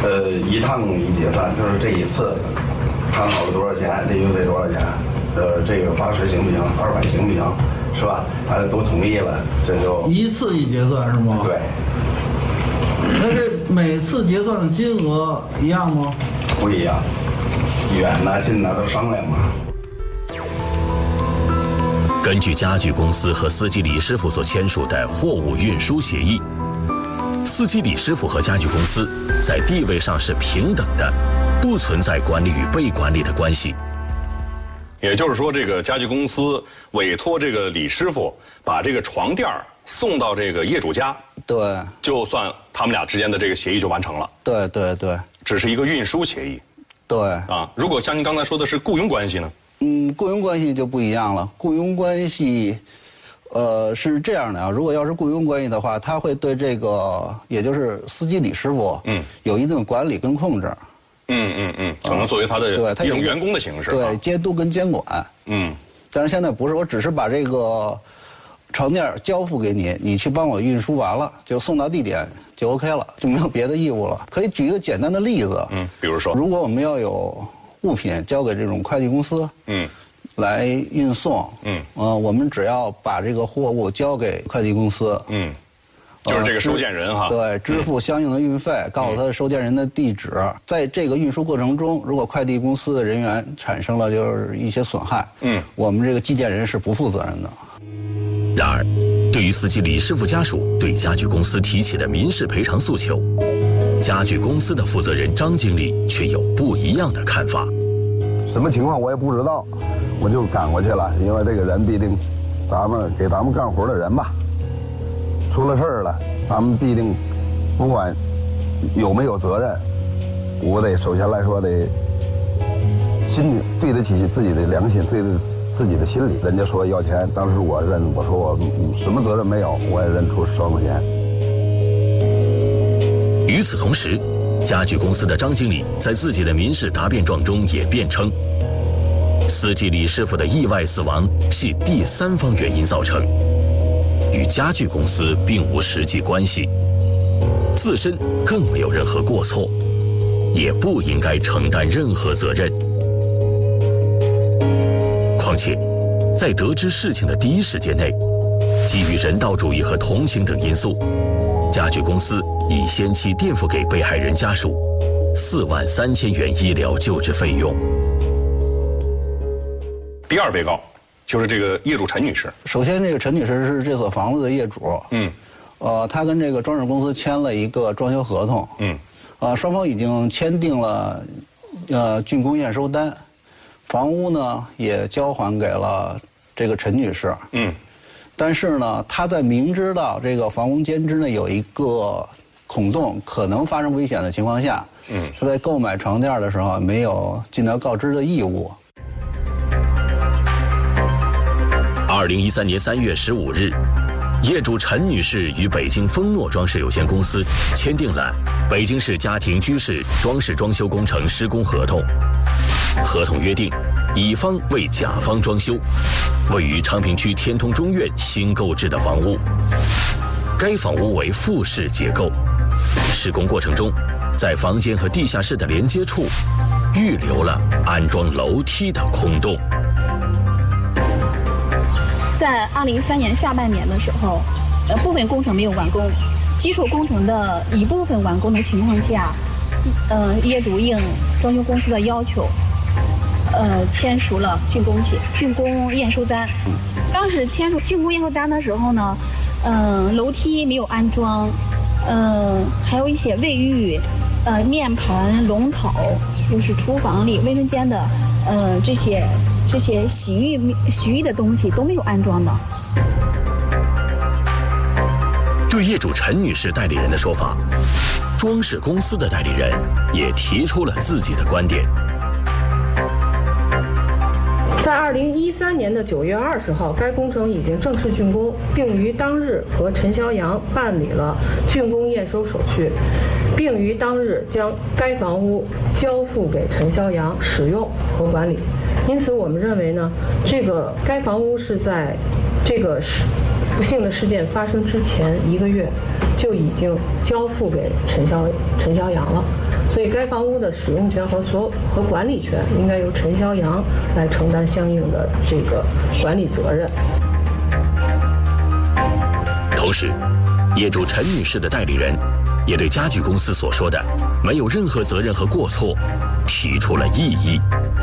一趟一结算，就是这一次谈好了多少钱，这运费多少钱，这个80行不行，200行不行，是吧？大家都同意了，这就一次一结算是吗？ 对。 那这每次结算的金额一样吗？ 不一样，远的近的都商量嘛。 根据家具公司和司机李师傅所签署的货物运输协议，司机李师傅和家具公司在地位上是平等的，不存在管理与被管理的关系。 也就是说，这个家具公司委托这个李师傅把这个床垫送到这个业主家， 对， 就算他们俩之间的这个协议就完成了。 对对对， 只是一个运输协议。 对啊，如果像您刚才说的是雇佣关系呢？ 雇佣关系就不一样了。雇佣关系，是这样的啊，如果要是雇佣关系的话，他会对这个，也就是司机李师傅，有一定的管理跟控制。 可能作为他的对， 一种员工的形式。 对，监督跟监管。但是现在不是，我只是把这个床垫交付给你，你去帮我运输完了，就送到地点就 OK 了，就没有别的义务了。可以举一个简单的例子， 比如说， 如果我们要有物品交给这种快递公司，来运送，我们只要把这个货物交给快递公司， 就是这个收件人哈， 对，支付相应的运费，告诉他收件人的地址。在这个运输过程中，如果快递公司的人员产生了就是一些损害，我们这个寄件人是不负责任的。 然而，对于司机李师傅家属对家具公司提起的民事赔偿诉求，家具公司的负责人张经理却有不一样的看法。 什么情况我也不知道，我就赶过去了，因为这个人必定给咱们干活的人吧。出了事儿了，咱们必定不管有没有责任，我得首先来说得心里对得起自己的良心，对得自己的心理。人家说要钱，当时我说我什么责任没有，我也认出10万块钱。 与此同时，家具公司的张经理在自己的民事答辩状中也辩称，司机李师傅的意外死亡系第三方原因造成，与家具公司并无实际关系，自身更没有任何过错，也不应该承担任何责任。况且，在得知事情的第一时间内，基于人道主义和同情等因素，家具公司已先期垫付给被害人家属43000元医疗救治费用。 第二被告就是这个业主陈女士。 首先，这个陈女士是这所房子的业主。她跟这个装饰公司签了一个装修合同。双方已经签订了竣工验收单，房屋呢也交还给了这个陈女士。但是呢，她在明知道这个房屋间之内有一个孔洞，可能发生危险的情况下，她在购买床垫的时候没有尽到告知的义务。 2013年3月15日，业主陈女士与北京丰诺装饰有限公司签订了北京市家庭居室装饰装修工程施工合同。合同约定，乙方为甲方装修位于昌平区天通中院新购置的房屋。该房屋为复式结构，施工过程中，在房间和地下室的连接处预留了安装楼梯的空洞。 在2013年下半年的时候，部分工程没有完工，基础工程的一部分完工的情况下，业主应装修公司的要求，签署了竣工验收单。当时签署竣工验收单的时候呢，楼梯没有安装，还有一些卫浴、面盆、龙头，就是厨房里卫生间的，这些洗浴的东西都没有安装的。 对业主陈女士代理人的说法，装饰公司的代理人也提出了自己的观点。 在2013年的9月20号，该工程已经正式竣工，并于当日和陈肖阳办理了竣工验收手续，并于当日将该房屋交付给陈肖阳使用和管理。因此，我们认为呢，该房屋是在这个不幸的事件发生之前1个月就已经交付给陈肖阳了。 所以该房屋的使用权和管理权应该由陈肖阳来承担相应的这个管理责任。 同时，业主陈女士的代理人也对家具公司所说的没有任何责任和过错提出了异议。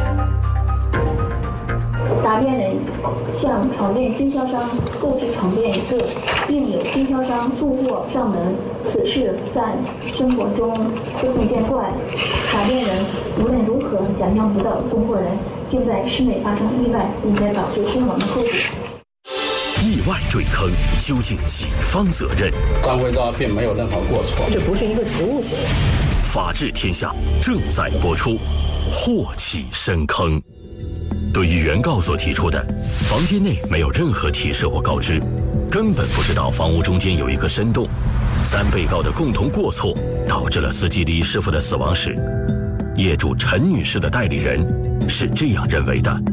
答辩人向床垫经销商购置床垫一个，并有经销商送货上门，此事在生活中司空见惯。答辩人无论如何想象不到送货人竟在室内发生意外，并且导致身亡的后果。 意外坠坑，究竟几方责任？ 张辉昭并没有任何过错， 这不是一个职务行为。 法治天下正在播出，祸起深坑。对于原告所提出的房间内没有任何提示或告知，根本不知道房屋中间有一个深洞，3被告的共同过错导致了司机李师傅的死亡时，业主陈女士的代理人是这样认为的。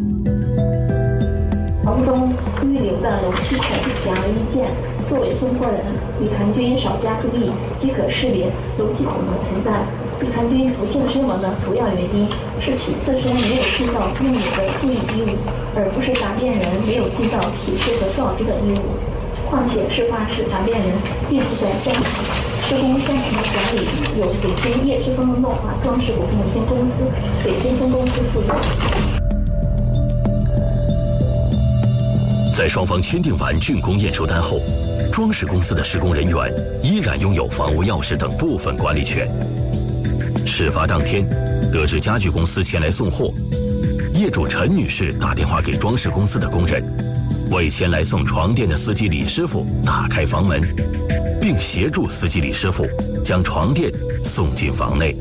房中预留的楼梯孔显而易见，作为送货人，李传军稍加注意即可识别楼梯孔的存在。李传军不幸身亡的主要原因是其自身没有尽到应有的注意义务，而不是答辩人没有尽到提示和告知的义务。况且事发时答辩人并不在现场，施工现场的管理由北京叶之峰诺华装饰股份有限公司北京分公司负责。 在双方签订完竣工验收单后，装饰公司的施工人员依然拥有房屋钥匙等部分管理权。事发当天，得知家具公司前来送货，业主陈女士打电话给装饰公司的工人，为前来送床垫的司机李师傅打开房门，并协助司机李师傅将床垫送进房内。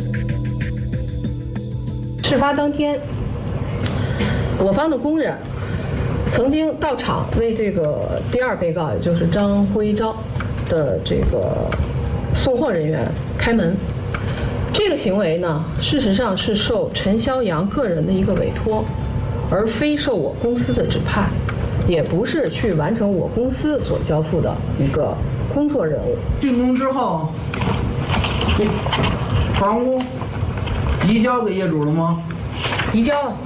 事发当天，我方的工人曾经到场为这个第2被告，也就是张辉昭的这个送货人员开门。这个行为呢，事实上是受陈肖阳个人的一个委托，而非受我公司的指派，也不是去完成我公司所交付的一个工作任务。 竣工之后，房屋移交给业主了吗？ 移交了。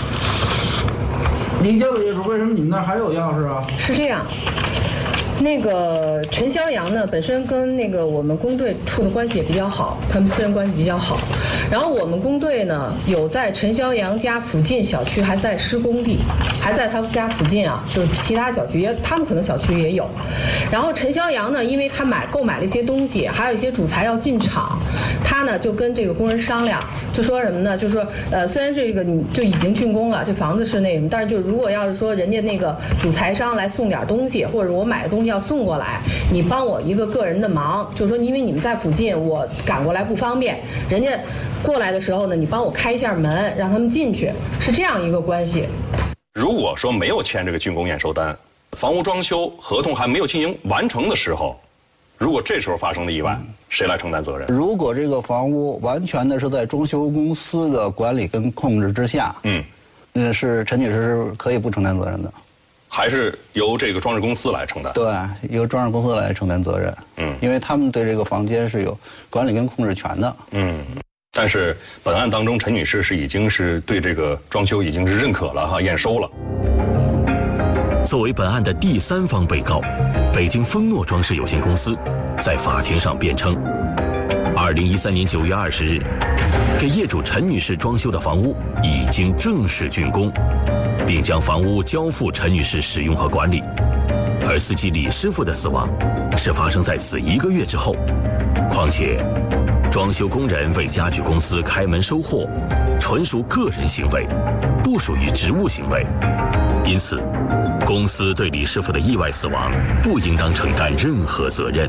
移交给业主，为什么你们那儿还有钥匙啊？ 是这样。那个陈肖阳呢，本身跟那个我们工队处的关系也比较好，他们私人关系比较好。然后我们工队呢，有在陈肖阳家附近小区还在施工地，还在他家附近啊，就是其他小区也，他们可能小区也有。然后陈肖阳呢，因为他购买了一些东西，还有一些主材要进厂，他呢就跟这个工人商量，就说什么呢？就说虽然这个你就已经竣工了，这房子是那什么，但是就如果要是说人家那个主材商来送点东西，或者我买的东西要送过来，你帮我一个个人的忙，就是说因为你们在附近，我赶过来不方便，人家过来的时候呢，你帮我开一下门，让他们进去，是这样一个关系。 如果说没有签这个竣工验收单，房屋装修合同还没有进行完成的时候，如果这时候发生了意外，谁来承担责任？ 如果这个房屋完全的是在装修公司的管理跟控制之下，是陈女士是可以不承担责任的。 还是由这个装饰公司来承担？ 对，由装饰公司来承担责任。因为他们对这个房间是有管理跟控制权的。 但是本案当中，陈女士已经是对这个装修已经是认可了哈，验收了。 作为本案的第3方被告，北京丰诺装饰有限公司在法庭上辩称，2013年9月20日，给业主陈女士装修的房屋已经正式竣工，并将房屋交付陈女士使用和管理，而司机李师傅的死亡是发生在此1个月之后。况且，装修工人为家具公司开门收货，纯属个人行为，不属于职务行为，因此，公司对李师傅的意外死亡不应当承担任何责任。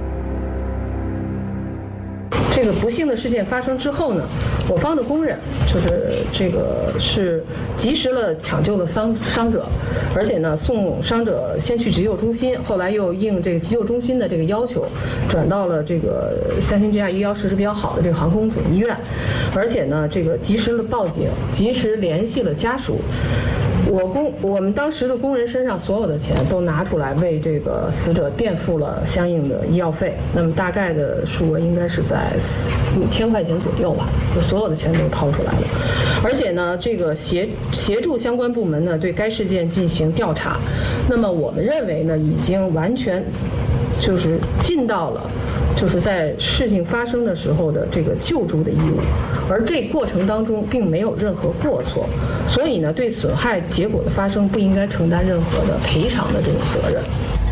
这个不幸的事件发生之后呢，我方的工人就是这个是及时了抢救了伤者，而且呢送伤者先去急救中心，后来又应这个急救中心的这个要求，转到了这个相信这样医疗设施比较好的这个航空总医院，而且呢这个及时的报警，及时联系了家属。 我们当时的工人身上所有的钱都拿出来为这个死者垫付了相应的医药费，那么大概的数额应该是在5000块钱左右吧，就所有的钱都掏出来了。而且呢，这个协助相关部门呢对该事件进行调查，那么我们认为呢已经完全就是尽到了就是在事情发生的时候的这个救助的义务，而这过程当中并没有任何过错，所以呢，对损害结果的发生不应该承担任何的赔偿的这种责任。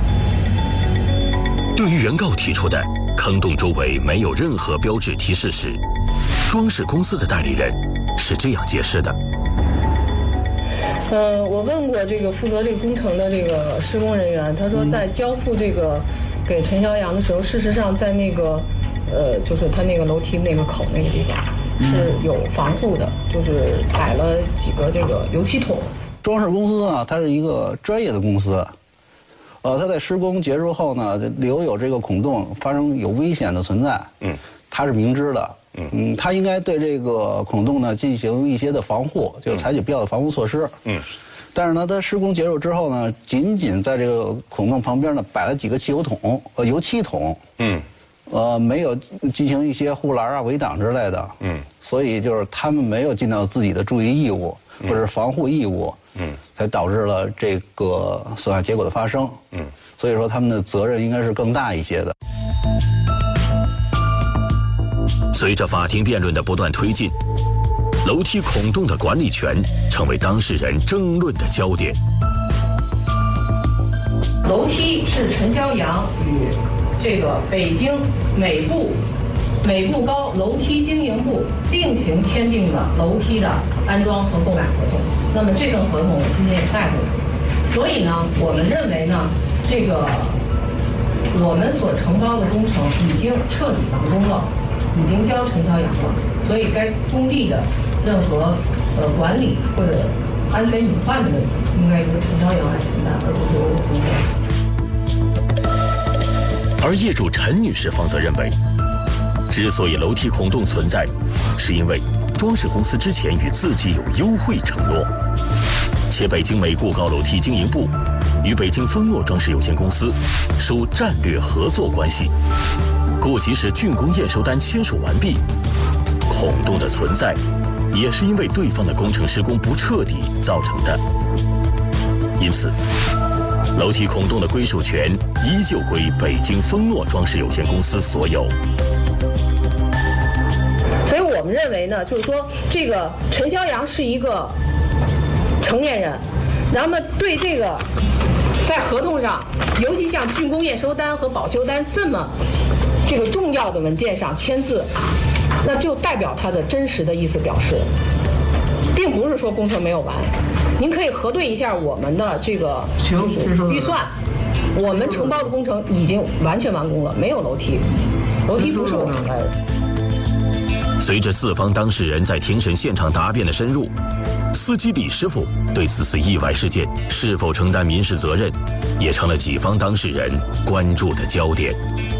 对于原告提出的坑洞周围没有任何标志提示时，装饰公司的代理人是这样解释的。 我问过这个负责这个工程的这个施工人员，他说在交付这个给陈肖阳的时候，事实上在那个就是他那个楼梯那个口那个地方是有防护的，就是摆了几个这个油漆桶。 装饰公司呢，它是一个专业的公司，它在施工结束后呢，留有这个孔洞发生有危险的存在，它是明知的，它应该对这个孔洞呢进行一些的防护，就采取必要的防护措施，但是呢，它施工结束之后呢，仅仅在这个孔洞旁边呢摆了几个汽油桶、油漆桶，没有进行一些护栏啊、围挡之类的，所以就是他们没有尽到自己的注意义务或者防护义务，才导致了这个损害结果的发生，所以说他们的责任应该是更大一些的。 随着法庭辩论的不断推进，楼梯孔洞的管理权成为当事人争论的焦点。 楼梯是陈肖阳与这个北京美步高楼梯经营部另行签订的楼梯的安装和购买合同。那么这份合同我今天也带回去。所以呢，我们认为呢，这个我们所承包的工程已经彻底完工了，已经交陈肖阳了，所以该工地的任何管理或者安全隐患的问题，应该由陈肖阳来承担，而不是由我承担。 而业主陈女士方则认为，之所以楼梯孔洞存在，是因为装饰公司之前与自己有优惠承诺，且北京美固高楼梯经营部与北京丰诺装饰有限公司属战略合作关系，故即使竣工验收单签署完毕，孔洞的存在也是因为对方的工程施工不彻底造成的。因此，楼梯孔洞的归属权依旧归北京丰诺装饰有限公司所有。 所以我们认为呢，就是说这个陈肖阳是一个成年人，那么对这个在合同上，尤其像竣工验收单和保修单这么这个重要的文件上签字，那就代表他的真实的意思表示，并不是说工程没有完。您可以核对一下我们的这个预算，我们承包的工程已经完全完工了，没有楼梯，楼梯不是我们的。 随着四方当事人在庭审现场答辩的深入，司机李师傅对此次意外事件是否承担民事责任，也成了几方当事人关注的焦点。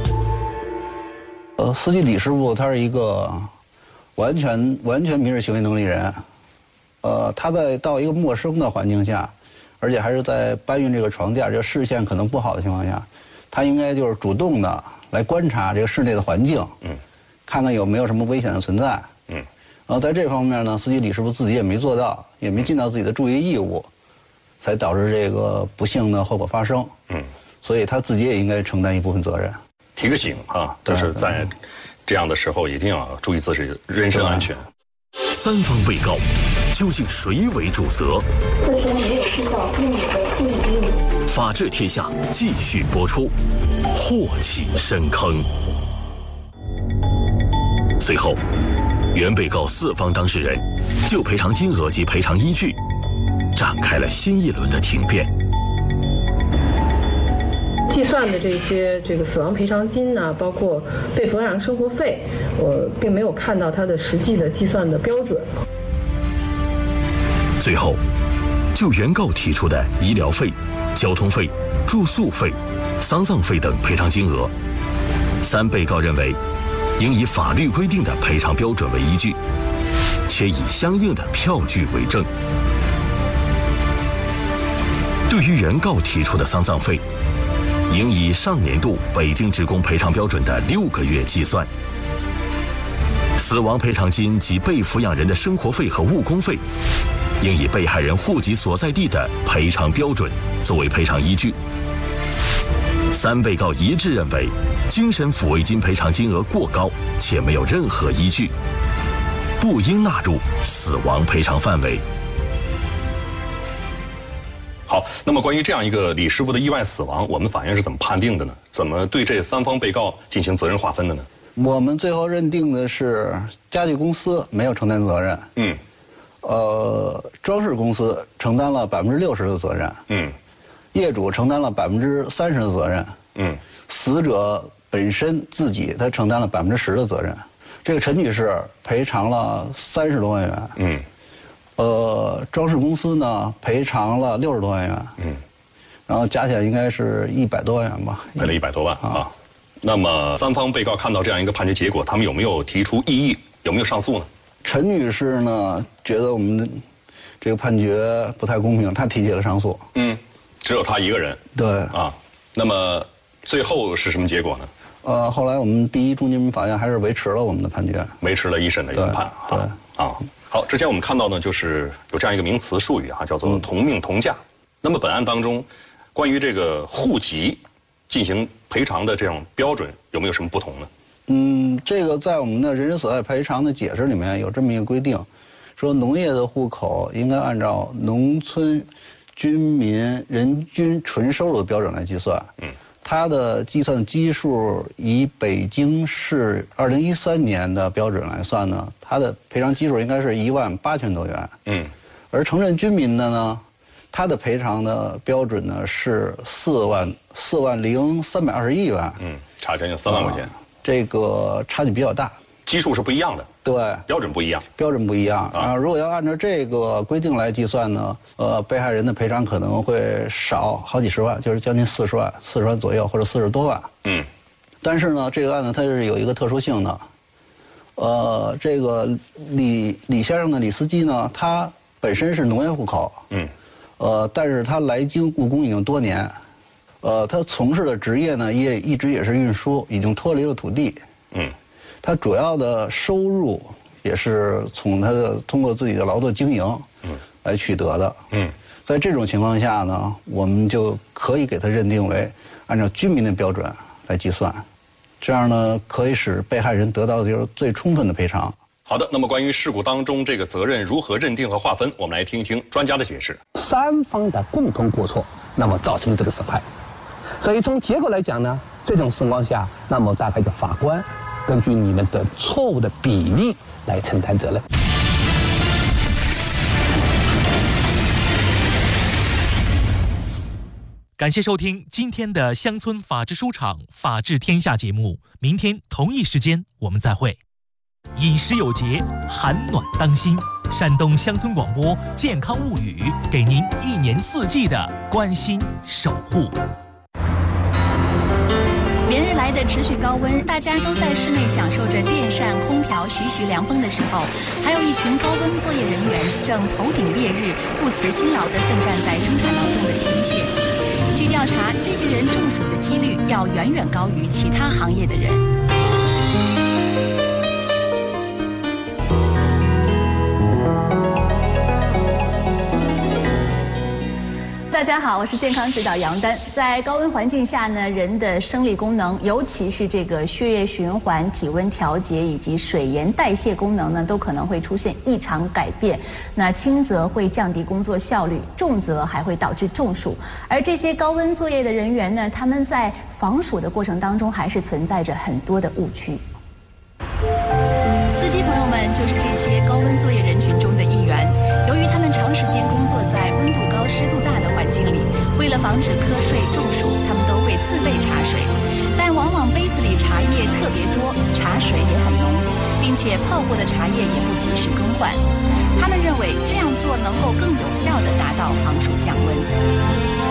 司机李师傅他是一个完全民事行为能力人，他在到一个陌生的环境下，而且还是在搬运这个床架，这个视线可能不好的情况下，他应该就是主动的来观察这个室内的环境，看看有没有什么危险的存在，然后在这方面呢，司机李师傅自己也没做到，也没尽到自己的注意义务，才导致这个不幸的后果发生，所以他自己也应该承担一部分责任。 提个醒啊，就是在这样的时候一定要注意自己人身安全。 三方被告究竟谁为主责？ 自身没有尽到应有的注意义务。 法治天下继续播出，祸起深坑。随后，原被告四方当事人就赔偿金额及赔偿依据展开了新一轮的庭辩。 计算的这个死亡赔偿金呢，包括被抚养生活费，我并没有看到它的实际的计算的标准。 最后，就原告提出的医疗费、交通费、住宿费、丧葬费等赔偿金额，三被告认为应以法律规定的赔偿标准为依据，且以相应的票据为证。 对于原告提出的丧葬费，应以上年度北京职工赔偿标准的6个月计算。死亡赔偿金及被抚养人的生活费和误工费，应以被害人户籍所在地的赔偿标准作为赔偿依据。3被告一致认为，精神抚慰金赔偿金额过高，且没有任何依据，不应纳入死亡赔偿范围。 好，那么关于这样一个李师傅的意外死亡，我们法院是怎么判定的呢？怎么对这3方被告进行责任划分的呢？ 我们最后认定的是家具公司没有承担责任，装饰公司承担了60%的责任，业主承担了30%的责任，死者本身自己他承担了10%的责任。这个陈女士赔偿了30多万元，装饰公司呢赔偿了60多万元，然后加起来应该是100多万元吧， 赔了100多万啊。那么3方被告看到这样一个判决结果，他们有没有提出异议，有没有上诉呢？ 陈女士呢觉得我们的这个判决不太公平，她提起了上诉。 只有她一个人。 对啊，那么最后是什么结果呢？ 后来我们第一中级人民法院还是维持了我们的判决， 维持了一审的原判。 对啊，好，之前我们看到呢，就是有这样一个名词术语啊，叫做同命同价。那么本案当中，关于这个户籍进行赔偿的这种标准有没有什么不同呢？ 这个在我们的人身损害赔偿的解释里面有这么一个规定，说农业的户口应该按照农村居民人均纯收入的标准来计算。它的计算基数以北京市2013年的标准来算呢，它的赔偿基数应该是18000多元。而城镇居民的呢，它的赔偿的标准呢是40321元。 差将近3万块钱。 这个差距比较大， 基数是不一样的， 对， 标准不一样， 标准不一样啊。如果要按照这个规定来计算呢，被害人的赔偿可能会少好几十万，就是将近40万左右，或者40多万。但是呢，这个案子它是有一个特殊性的，这个李先生的李司机呢，他本身是农业户口，但是他来京务工已经多年。他从事的职业呢，也一直也是运输，已经脱离了土地。他主要的收入也是通过自己的劳作经营，来取得的。在这种情况下呢，我们就可以给他认定为按照居民的标准来计算，这样呢，可以使被害人得到就是最充分的赔偿。 好的，那么关于事故当中这个责任如何认定和划分，我们来听一听专家的解释。 3方的共同过错，那么造成这个损害。所以从结果来讲呢，这种情况下，那么大概的法官根据你们的错误的比例来承担责任。 感谢收听今天的乡村法制书场法治天下节目，明天同一时间我们再会。饮食有节，寒暖当心。山东乡村广播健康物语，给您1年4季的关心守护。 连日来的持续高温，大家都在室内享受着电扇、空调徐徐凉风的时候，还有一群高温作业人员正头顶烈日，不辞辛劳地奋战在生产劳动的第一线。据调查，这些人中暑的几率要远远高于其他行业的人。大家好，我是健康指导杨丹。在高温环境下呢，人的生理功能，尤其是这个血液循环、体温调节以及水盐代谢功能呢，都可能会出现异常改变。那轻则会降低工作效率，重则还会导致中暑。而这些高温作业的人员呢，他们在防暑的过程当中，还是存在着很多的误区。司机朋友们就是这些高温作业人群中的一员。由于他们长时间工作在温度高、湿度大的环境里，为了防止瞌睡、中暑，他们都会自备茶水。但往往杯子里茶叶特别多，茶水也很浓，并且泡过的茶叶也不及时更换。他们认为这样做能够更有效地达到防暑降温。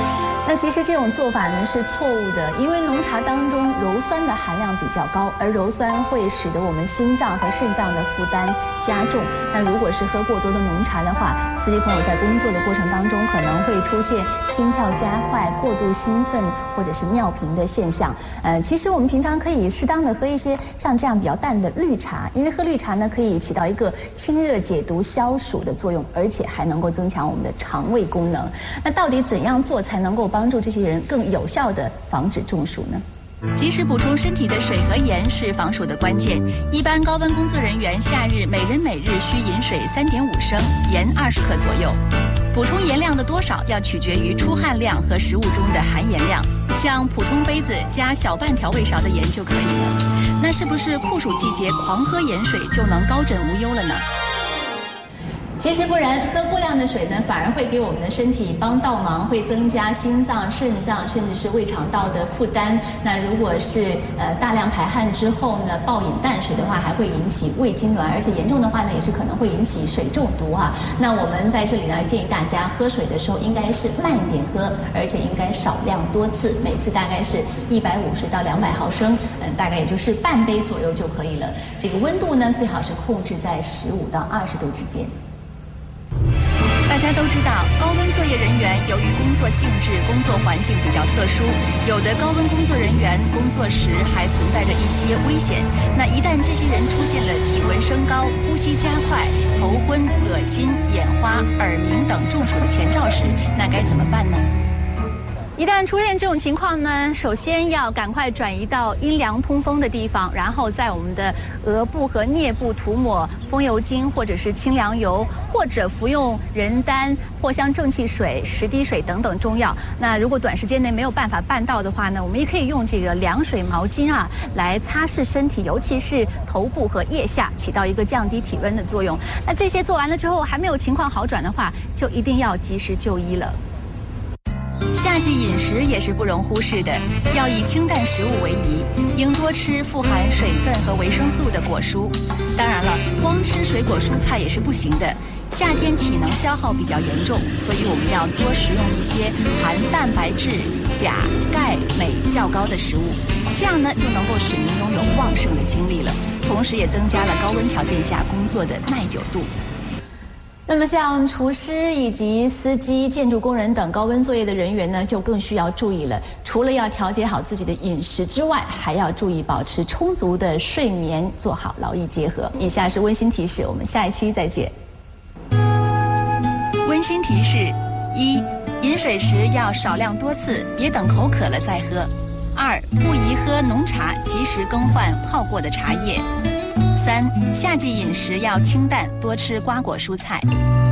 那其实这种做法呢是错误的，因为浓茶当中鞣酸的含量比较高，而鞣酸会使得我们心脏和肾脏的负担加重。那如果是喝过多的浓茶的话，司机朋友在工作的过程当中可能会出现心跳加快、过度兴奋或者是尿频的现象。其实我们平常可以适当的喝一些像这样比较淡的绿茶，因为喝绿茶呢可以起到一个清热解毒、消暑的作用，而且还能够增强我们的肠胃功能。那到底怎样做才能够帮助这些人更有效地防止中暑呢？ 及时补充身体的水和盐是防暑的关键。一般高温工作人员夏日每人每日需饮水3.5升，盐20克左右。补充盐量的多少要取决于出汗量和食物中的含盐量。像普通杯子加小半调味勺的盐就可以了。那是不是酷暑季节狂喝盐水就能高枕无忧了呢？ 其实不然，喝过量的水呢，反而会给我们的身体帮倒忙，会增加心脏、肾脏甚至是胃肠道的负担。那如果是大量排汗之后呢，暴饮淡水的话，还会引起胃痉挛，而且严重的话呢，也是可能会引起水中毒啊。那我们在这里呢，建议大家喝水的时候应该是慢一点喝，而且应该少量多次，每次大概是150到200毫升，大概也就是半杯左右就可以了。这个温度呢，最好是控制在15到20度之间。 大家都知道，高温作业人员由于工作性质、工作环境比较特殊，有的高温工作人员工作时还存在着一些危险。那一旦这些人出现了体温升高、呼吸加快、头昏、恶心、眼花、耳鸣等中暑的前兆时，那该怎么办呢？ 一旦出现这种情况呢，首先要赶快转移到阴凉通风的地方，然后在我们的额部和颞部涂抹风油精或者是清凉油，或者服用人丹、藿香正气水、10滴水等等中药。那如果短时间内没有办法办到的话呢，我们也可以用这个凉水毛巾啊来擦拭身体，尤其是头部和腋下，起到一个降低体温的作用。那这些做完了之后还没有情况好转的话，就一定要及时就医了。 夏季饮食也是不容忽视的，要以清淡食物为宜，应多吃富含水分和维生素的果蔬。当然了，光吃水果蔬菜也是不行的。夏天体能消耗比较严重，所以我们要多食用一些含蛋白质、钾、钙、镁较高的食物，这样呢就能够使您拥有旺盛的精力了，同时也增加了高温条件下工作的耐久度。 那么像厨师以及司机、建筑工人等高温作业的人员呢，就更需要注意了。除了要调节好自己的饮食之外，还要注意保持充足的睡眠，做好劳逸结合。以下是温馨提示，我们下一期再见。 温馨提示：1. 饮水时要少量多次，别等口渴了再喝。2. 不宜喝浓茶，及时更换泡过的茶叶。3. 夏季饮食要清淡，多吃瓜果蔬菜。